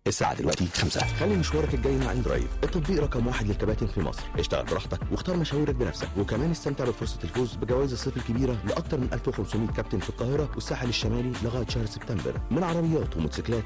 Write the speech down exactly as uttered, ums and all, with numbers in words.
الساعة دلوقتي خمسة. خلي مشوارك الجاي مع اندرايف، التطبيق رقم واحد للكباتن في مصر. اشتغل براحتك واختار مشاويرك بنفسك، وكمان استمتع بفرصة الفوز بجوائز الصيف الكبيرة لأكثر من ألف وخمسمائة كابتن في القاهرة والساحل الشمالي لغاية شهر سبتمبر، من عربيات وموتوسيكلات